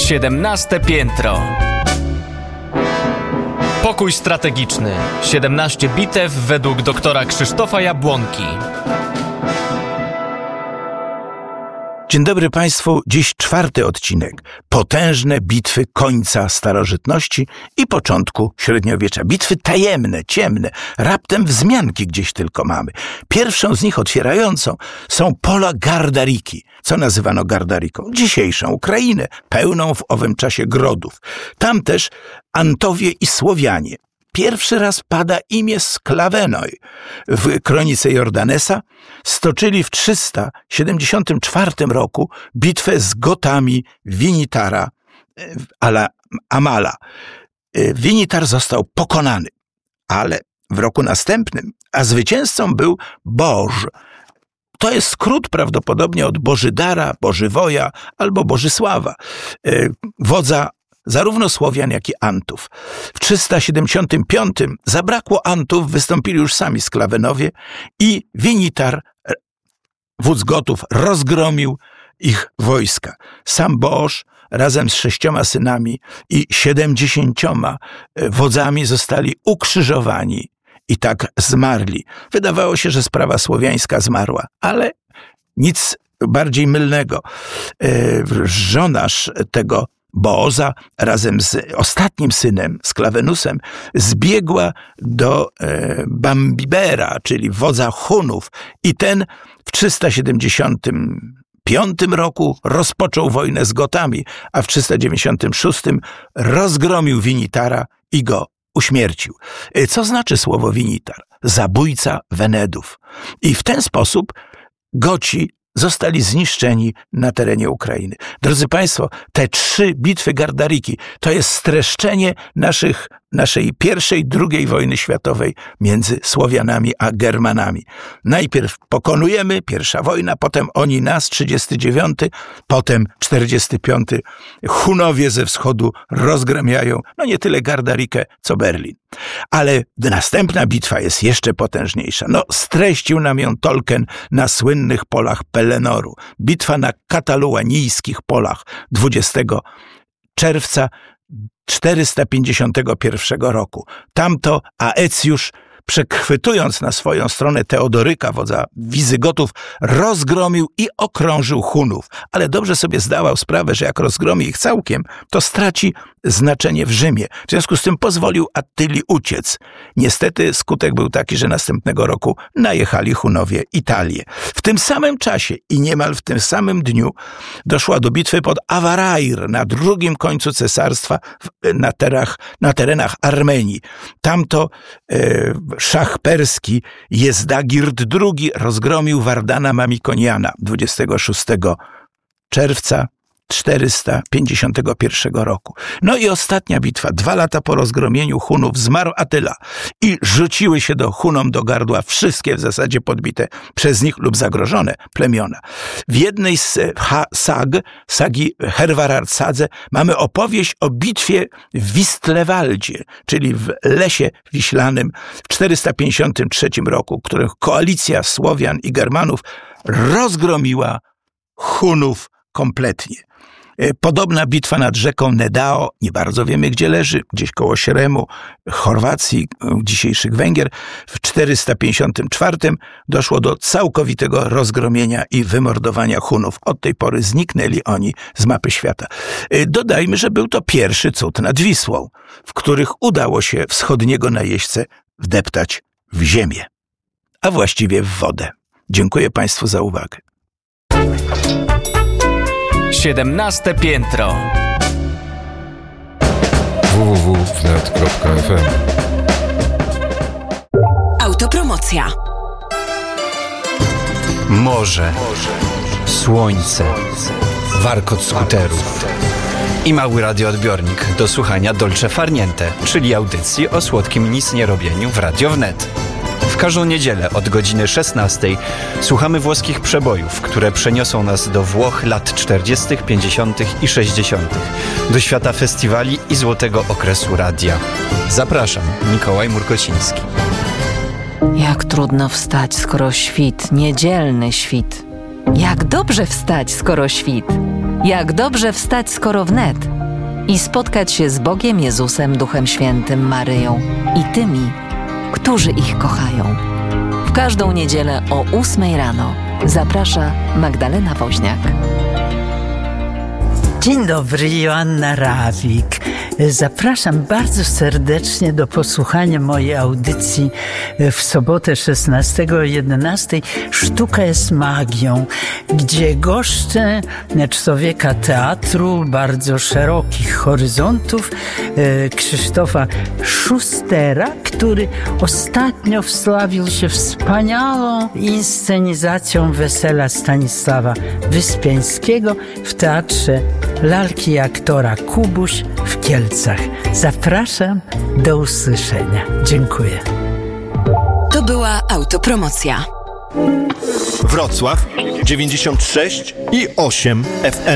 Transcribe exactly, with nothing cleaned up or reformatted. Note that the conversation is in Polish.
Siedemnaste piętro. Pokój strategiczny. siedemnaście bitew według doktora Krzysztofa Jabłonki. Dzień dobry Państwu. Dziś czwarty odcinek. Potężne bitwy końca starożytności i początku średniowiecza. Bitwy tajemne, ciemne, raptem wzmianki gdzieś tylko mamy. Pierwszą z nich otwierającą są pola Gardariki. Co nazywano Gardariką? Dzisiejszą Ukrainę, pełną w owym czasie grodów. Tam też Antowie i Słowianie. Pierwszy raz pada imię Sklawenoi. W kronice Jordanesa stoczyli w trzysta siedemdziesiątym czwartym roku bitwę z Gotami Winitara ala Amala. Winitar został pokonany, ale w roku następnym, a zwycięzcą był Boż. To jest skrót prawdopodobnie od Bożydara, Bożywoja albo Bożysława, wodza zarówno Słowian, jak i Antów. W trzysta siedemdziesiątym piątym zabrakło Antów, wystąpili już sami Sklawenowie i Winitar, wódz Gotów, rozgromił ich wojska. Sam Boż razem z sześcioma synami i siedemdziesięcioma wodzami zostali ukrzyżowani i tak zmarli. Wydawało się, że sprawa słowiańska zmarła, ale nic bardziej mylnego. Żonasz tego Booza razem z ostatnim synem, Sklawenusem, zbiegła do e, Bambibera, czyli wodza Hunów, i ten w trzysta siedemdziesiątym piątym roku rozpoczął wojnę z Gotami, a w trzysta dziewięćdziesiątym szóstym rozgromił Winitara i go uśmiercił. Co znaczy słowo Winitar? Zabójca Wenedów. I w ten sposób Goci zostali zniszczeni na terenie Ukrainy. Drodzy Państwo, te trzy bitwy Gardariki to jest streszczenie naszych, naszej pierwszej, drugiej wojny światowej między Słowianami a Germanami. Najpierw pokonujemy, pierwsza wojna, potem oni nas, trzydziesty dziewiąty, potem czterdziesty piąty. Hunowie ze wschodu rozgramiają, no nie tyle Gardarikę, co Berlin. Ale następna bitwa jest jeszcze potężniejsza. No, streścił nam ją Tolkien na słynnych polach Pelenoru. Bitwa na kataluanijskich polach dwudziestego czerwca czterysta pięćdziesiątego pierwszego roku. Tamto Aecjusz, przechwytując na swoją stronę Teodoryka, wodza Wizygotów, rozgromił i okrążył Hunów. Ale dobrze sobie zdawał sprawę, że jak rozgromi ich całkiem, to straci znaczenie w Rzymie. W związku z tym pozwolił Attyli uciec. Niestety skutek był taki, że następnego roku najechali Hunowie Italię. W tym samym czasie i niemal w tym samym dniu doszła do bitwy pod Awarair na drugim końcu cesarstwa na, terach, na terenach Armenii. Tamto e, szach perski Jezdagirt drugi rozgromił Wardana Mamikoniana dwudziestego szóstego czerwca czterysta pięćdziesiątego pierwszego roku. No i ostatnia bitwa. Dwa lata po rozgromieniu Hunów zmarł Atyla i rzuciły się do Hunom do gardła wszystkie w zasadzie podbite przez nich lub zagrożone plemiona. W jednej z ha- sag, sagi Herwarardsadze, mamy opowieść o bitwie w Wistlewaldzie, czyli w Lesie Wiślanym w czterysta pięćdziesiątym trzecim roku, którym koalicja Słowian i Germanów rozgromiła Hunów kompletnie. Podobna bitwa nad rzeką Nedao, nie bardzo wiemy gdzie leży, gdzieś koło Śremu, Chorwacji, dzisiejszych Węgier. W czterysta pięćdziesiątym czwartym doszło do całkowitego rozgromienia i wymordowania Hunów. Od tej pory zniknęli oni z mapy świata. Dodajmy, że był to pierwszy cud nad Wisłą, w których udało się wschodniego najeźdźcę wdeptać w ziemię, a właściwie w wodę. Dziękuję Państwu za uwagę. Siedemnaste piętro. w w w kropka wnet kropka f m. Autopromocja. Morze, słońce, warkot skuterów i mały radioodbiornik do słuchania Dolce Far Niente, czyli audycji o słodkim nic nie robieniu w Radio Wnet. W każdą niedzielę od godziny szesnastej słuchamy włoskich przebojów, które przeniosą nas do Włoch lat czterdziestych, pięćdziesiątych i sześćdziesiątych, do świata festiwali i złotego okresu radia. Zapraszam, Mikołaj Murkociński. Jak trudno wstać, skoro świt, niedzielny świt. Jak dobrze wstać, skoro świt. Jak dobrze wstać, skoro wnet i spotkać się z Bogiem, Jezusem, Duchem Świętym, Maryją i tymi, którzy ich kochają. W każdą niedzielę o ósmej rano zaprasza Magdalena Woźniak. Dzień dobry, Joanna Rawik. Zapraszam bardzo serdecznie do posłuchania mojej audycji w sobotę szesnastego o jedenastej. Sztuka jest magią, gdzie goszczę człowieka teatru bardzo szerokich horyzontów, Krzysztofa Schustera, który ostatnio wsławił się wspaniałą inscenizacją Wesela Stanisława Wyspiańskiego w Teatrze Lalki i Aktora Kubuś w Kielcach. Zapraszam, do usłyszenia. Dziękuję. To była autopromocja. Wrocław dziewięćdziesiąt sześć i osiem F M.